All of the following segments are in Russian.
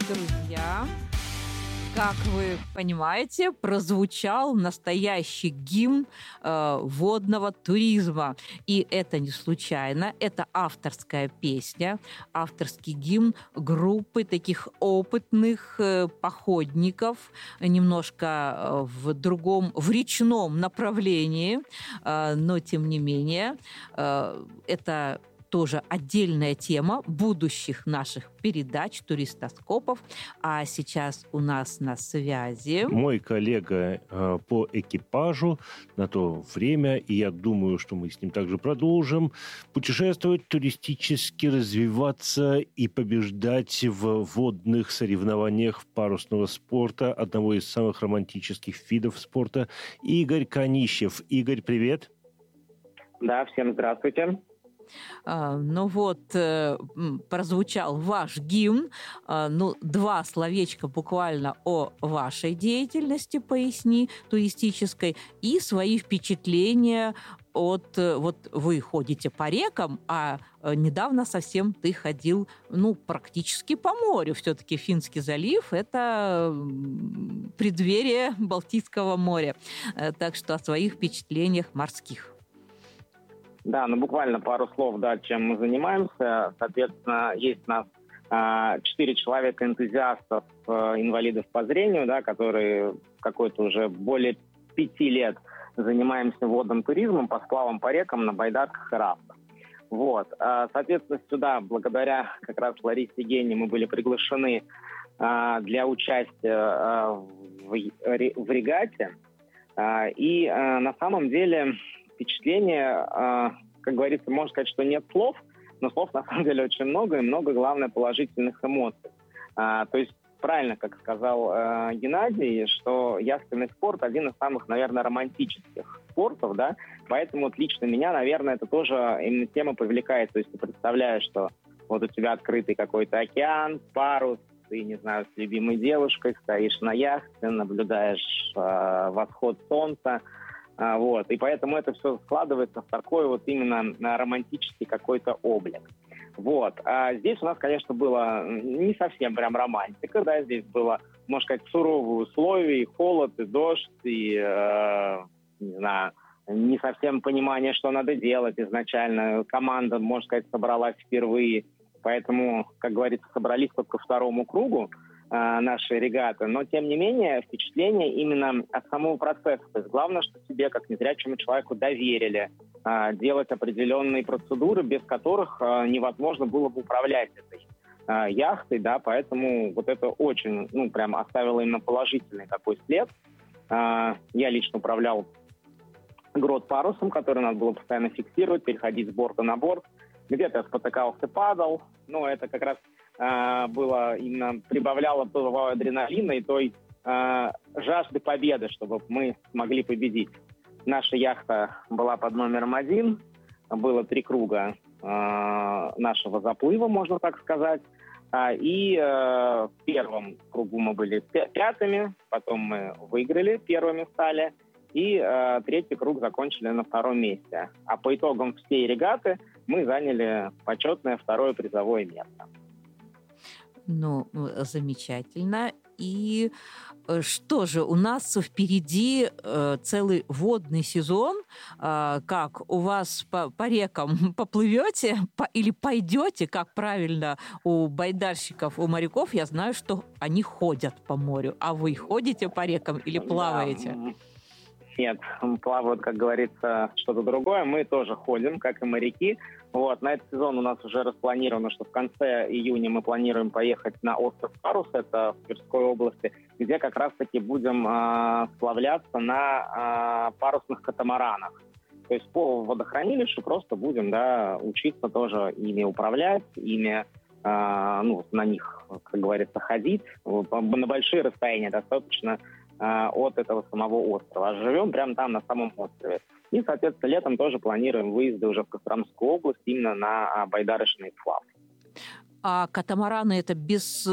Друзья, как вы понимаете, прозвучал настоящий гимн водного туризма. И это не случайно, это авторская песня, авторский гимн группы таких опытных походников, немножко в другом, в речном направлении, но тем не менее, это тоже отдельная тема будущих наших передач, туристоскопов. А сейчас у нас на связи мой коллега по экипажу на то время, и я думаю, что мы с ним также продолжим путешествовать, туристически развиваться и побеждать в водных соревнованиях парусного спорта, одного из самых романтических видов спорта, Игорь Канищев. Игорь, привет. Да, всем здравствуйте. Ну вот, прозвучал ваш гимн. Два словечка буквально о вашей деятельности поясни, туристической, и свои впечатления от... Вот вы ходите по рекам, а недавно совсем ты ходил, практически по морю. Все-таки Финский залив – это преддверие Балтийского моря. Так что о своих впечатлениях морских. Да, буквально пару слов, чем мы занимаемся. Соответственно, есть у нас 4 человека-энтузиастов, инвалидов по зрению, которые какой-то уже более 5 лет занимаемся водным туризмом, по сплавам по рекам на байдарках и рафтах. Соответственно, сюда, благодаря как раз Ларисе Гене, мы были приглашены для участия в регате. И на самом деле... впечатление, как говорится, можно сказать, что нет слов, но слов на самом деле очень много, и много, главное, положительных эмоций. То есть, правильно, как сказал Геннадий, что яхтенный спорт один из самых, наверное, романтических спортов, поэтому лично меня, наверное, это тоже именно тема привлекает. То есть ты представляешь, что вот у тебя открытый какой-то океан, парус, ты, не знаю, с любимой девушкой стоишь на яхте, наблюдаешь восход солнца, и поэтому это все складывается в такой вот именно романтический какой-то облик. А здесь у нас, конечно, было не совсем прям романтика, здесь было, можно сказать, суровые условия, и холод, и дождь, и, не совсем понимание, что надо делать изначально. Команда, можно сказать, собралась впервые, поэтому, как говорится, собрались только ко второму кругу нашей регаты, но, тем не менее, впечатление именно от самого процесса. То есть главное, что тебе, как незрячему человеку, доверили делать определенные процедуры, без которых невозможно было бы управлять этой яхтой, поэтому вот это очень, прям оставило именно положительный такой след. Я лично управлял грот-парусом, который надо было постоянно фиксировать, переходить с борта на борт. Где-то я спотыкался, падал, это как раз было именно прибавляло того адреналина и той жажды победы, чтобы мы смогли победить. Наша яхта была под номером 1, было 3 круга нашего заплыва, можно так сказать. И в первом кругу мы были 5-ми, потом мы выиграли, 1-ми стали, и 3-й круг закончили на 2-м месте. А по итогам всей регаты мы заняли почетное 2-е призовое место. Замечательно. И что же, у нас впереди целый водный сезон. Как у вас по рекам поплывете или пойдете, как правильно у байдарщиков, у моряков? Я знаю, что они ходят по морю. А вы ходите по рекам или плаваете? Нет, плавают, как говорится, что-то другое. Мы тоже ходим, как и моряки. На этот сезон у нас уже распланировано, что в конце июня мы планируем поехать на остров Парус, это в Тверской области, где как раз-таки будем сплавляться на парусных катамаранах. То есть по водохранилищу просто будем учиться тоже ими управлять, ими на них, как говорится, ходить. На большие расстояния достаточно от этого самого острова. Живем прямо там, на самом острове. И, соответственно, летом тоже планируем выезды уже в Костромскую область именно на байдарочный сплав. А катамараны это без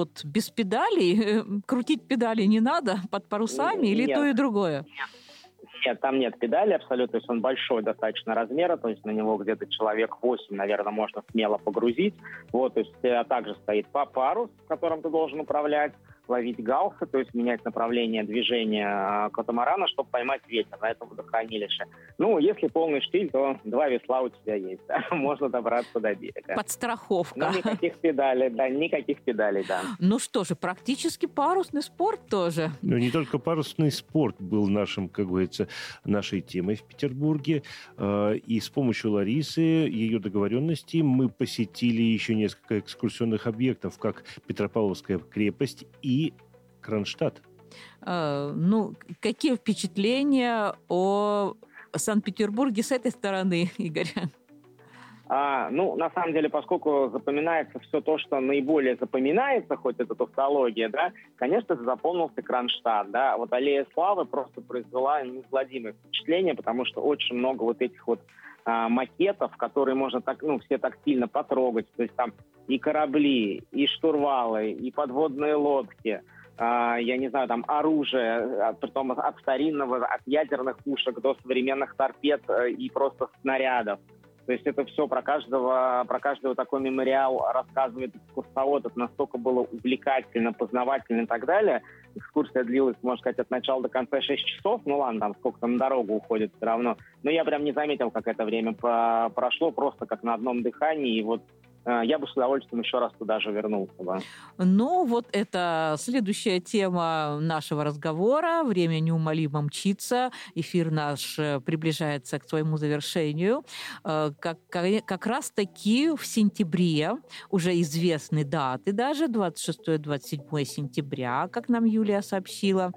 педалей? Крутить педали не надо под парусами или Нет. то и другое? Нет, там нет педали абсолютно, то есть он большой достаточно размера, то есть на него где-то человек 8, наверное, можно смело погрузить. Вот, то есть также стоит парус, которым ты должен управлять, ловить галсы, то есть менять направление движения катамарана, чтобы поймать ветер на этом водохранилище. Ну, если полный штиль, то 2 весла у тебя есть, да? Можно добраться до берега. Подстраховка. Но никаких педалей, да. Ну что же, практически парусный спорт тоже. Но не только парусный спорт был нашим, как говорится, нашей темой в Петербурге. И с помощью Ларисы, ее договоренностей, мы посетили еще несколько экскурсионных объектов, как Петропавловская крепость и Кронштадт. Ну, какие впечатления о Санкт-Петербурге с этой стороны, Игорь? Ну, на самом деле, поскольку запоминается все то, что наиболее запоминается, хоть это тавтология, да, конечно, это запомнился Кронштадт, да. Вот Аллея Славы просто произвела неизгладимое впечатление, потому что очень много вот этих вот макетов, которые можно так, все тактильно потрогать, то есть там и корабли, и штурвалы, и подводные лодки, я не знаю, там оружие, притом от старинного, от ядерных пушек до современных торпед и просто снарядов. То есть это все про каждого такой мемориал рассказывает экскурсовод. Это настолько было увлекательно, познавательно и так далее. Экскурсия длилась, можно сказать, от начала до конца 6 часов. Ну ладно, там сколько там на дорогу уходит все равно. Но я прям не заметил, как это время прошло, просто как на одном дыхании. И вот я бы с удовольствием еще раз туда же вернулся. Да. Ну, вот это следующая тема нашего разговора. Время неумолимо мчится. Эфир наш приближается к своему завершению. Как раз-таки в сентябре уже известны даты даже, 26-27 сентября, как нам Юлия сообщила,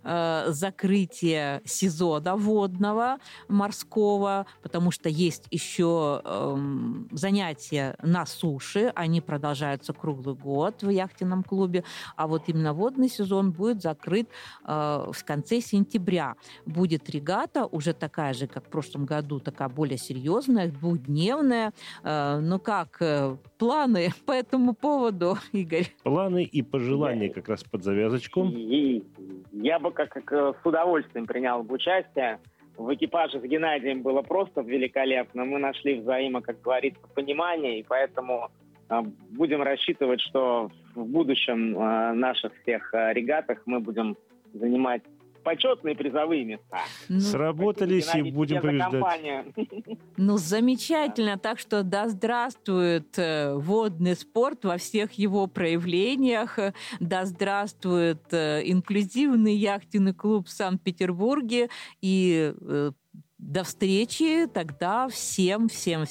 закрытие сезона водного, морского, потому что есть еще занятия на суши, они продолжаются круглый год в яхтенном клубе, а вот именно водный сезон будет закрыт в конце сентября. Будет регата, уже такая же, как в прошлом году, такая более серьезная, двухдневная. Ну как, планы по этому поводу, Игорь? Планы и пожелания как раз под завязочку. Я бы как с удовольствием принял бы участие. В экипаже с Геннадием было просто великолепно. Мы нашли как говорится, понимание, и поэтому будем рассчитывать, что в будущем наших всех регатах мы будем занимать почетные призовые места. Сработались и будем побеждать. Ну, замечательно. Так что да здравствует водный спорт во всех его проявлениях. Да здравствует инклюзивный яхтенный клуб в Санкт-Петербурге. И до встречи тогда всем,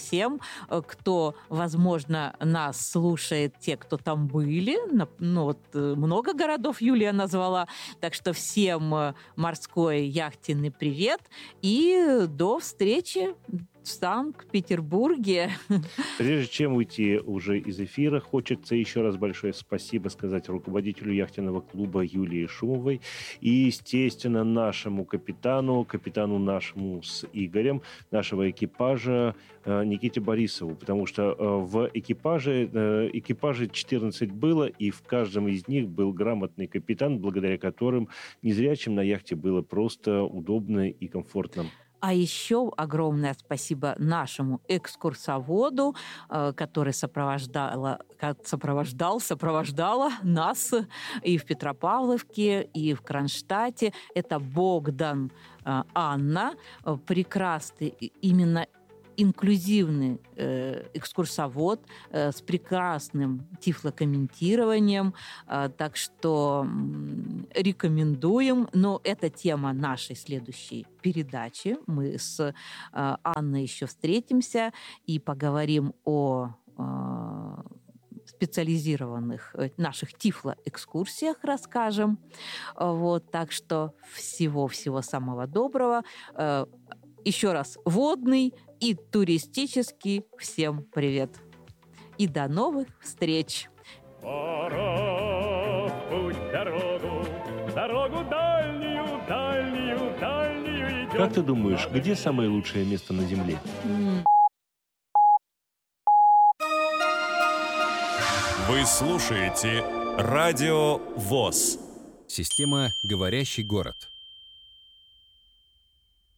кто, возможно, нас слушает, те, кто там были. Ну, вот много городов Юлия назвала. Так что всем морской яхтенный привет. И до встречи в Санкт-Петербурге. Прежде чем уйти уже из эфира, хочется еще раз большое спасибо сказать руководителю яхтенного клуба Юлии Шумовой и, естественно, нашему капитану нашему с Игорем, нашего экипажа Никите Борисову, потому что в экипаже 14 было, и в каждом из них был грамотный капитан, благодаря которым незрячим на яхте было просто удобно и комфортно. А еще огромное спасибо нашему экскурсоводу, который сопровождала нас и в Петропавловке, и в Кронштадте. Это Богдан Анна, прекрасный именно инклюзивный экскурсовод с прекрасным тифлокомментированием. Так что рекомендуем. Но это тема нашей следующей передачи. Мы с Анной еще встретимся и поговорим о специализированных наших тифлоэкскурсиях расскажем. Вот, так что всего-всего самого доброго. Еще раз, водный и туристический всем привет. И до новых встреч. Пора в путь, дорогу дальнюю идем. Как ты думаешь, где самое лучшее место на Земле? Вы слушаете Радио ВОС. Система «Говорящий город».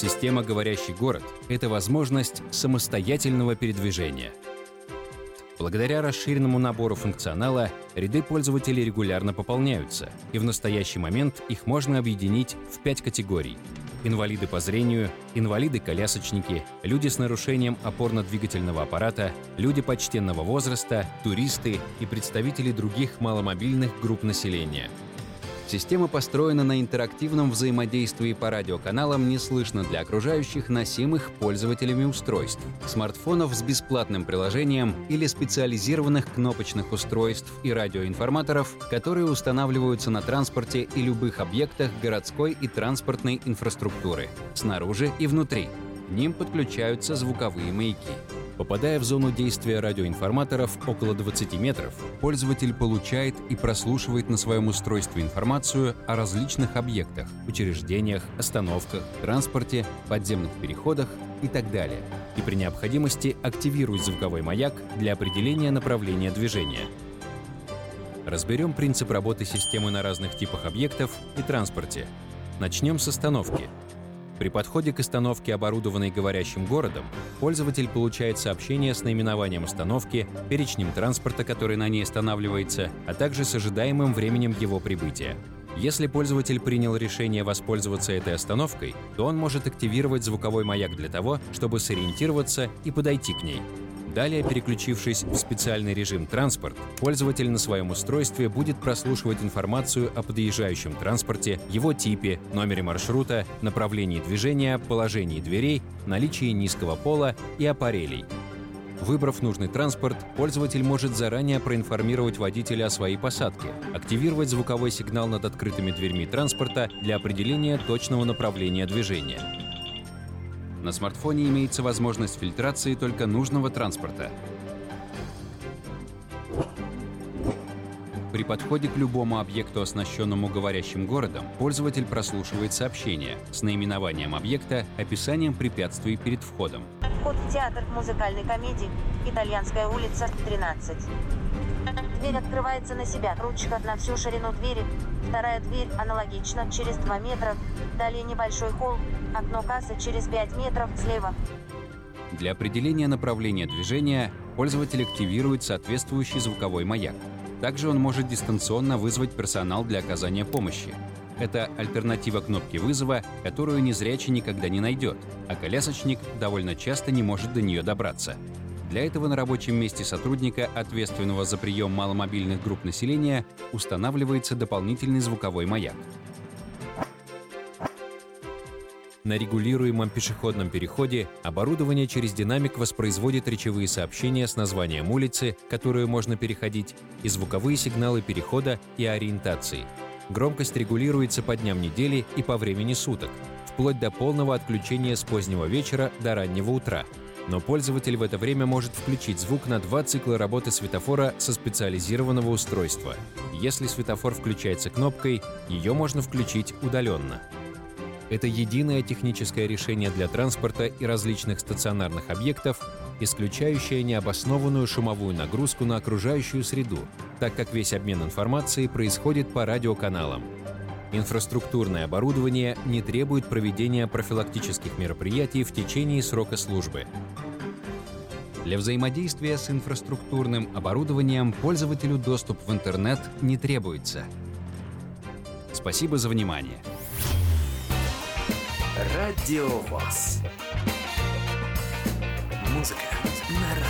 Система «Говорящий город» — это возможность самостоятельного передвижения. Благодаря расширенному набору функционала ряды пользователей регулярно пополняются, и в настоящий момент их можно объединить в 5 категорий: инвалиды по зрению, инвалиды-колясочники, люди с нарушением опорно-двигательного аппарата, люди почтенного возраста, туристы и представители других маломобильных групп населения. Система построена на интерактивном взаимодействии по радиоканалам неслышно для окружающих носимых пользователями устройств, смартфонов с бесплатным приложением или специализированных кнопочных устройств и радиоинформаторов, которые устанавливаются на транспорте и любых объектах городской и транспортной инфраструктуры, снаружи и внутри. К ним подключаются звуковые маяки. Попадая в зону действия радиоинформаторов около 20 метров, пользователь получает и прослушивает на своем устройстве информацию о различных объектах, учреждениях, остановках, транспорте, подземных переходах и так далее. И при необходимости активирует звуковой маяк для определения направления движения. Разберем принцип работы системы на разных типах объектов и транспорте. Начнем с остановки. При подходе к остановке, оборудованной говорящим городом, пользователь получает сообщение с наименованием остановки, перечнем транспорта, который на ней останавливается, а также с ожидаемым временем его прибытия. Если пользователь принял решение воспользоваться этой остановкой, то он может активировать звуковой маяк для того, чтобы сориентироваться и подойти к ней. Далее, переключившись в специальный режим «Транспорт», пользователь на своем устройстве будет прослушивать информацию о подъезжающем транспорте, его типе, номере маршрута, направлении движения, положении дверей, наличии низкого пола и аппарелей. Выбрав нужный транспорт, пользователь может заранее проинформировать водителя о своей посадке, активировать звуковой сигнал над открытыми дверьми транспорта для определения точного направления движения. На смартфоне имеется возможность фильтрации только нужного транспорта. При подходе к любому объекту, оснащенному говорящим городом, пользователь прослушивает сообщение с наименованием объекта, описанием препятствий перед входом. Вход в театр музыкальной комедии, Итальянская улица, 13. Дверь открывается на себя, ручка на всю ширину двери. Вторая дверь аналогично, через 2 метра. Далее небольшой холл, окно кассы через 5 метров слева. Для определения направления движения пользователь активирует соответствующий звуковой маяк. Также он может дистанционно вызвать персонал для оказания помощи. Это альтернатива кнопки вызова, которую незрячий никогда не найдет, а колясочник довольно часто не может до нее добраться. Для этого на рабочем месте сотрудника, ответственного за прием маломобильных групп населения, устанавливается дополнительный звуковой маяк. На регулируемом пешеходном переходе оборудование через динамик воспроизводит речевые сообщения с названием улицы, которую можно переходить, и звуковые сигналы перехода и ориентации. Громкость регулируется по дням недели и по времени суток, вплоть до полного отключения с позднего вечера до раннего утра. Но пользователь в это время может включить звук на 2 цикла работы светофора со специализированного устройства. Если светофор включается кнопкой, ее можно включить удаленно. Это единое техническое решение для транспорта и различных стационарных объектов, исключающее необоснованную шумовую нагрузку на окружающую среду, так как весь обмен информацией происходит по радиоканалам. Инфраструктурное оборудование не требует проведения профилактических мероприятий в течение срока службы. Для взаимодействия с инфраструктурным оборудованием пользователю доступ в интернет не требуется. Спасибо за внимание. Радио ВОС. Музыка на радио.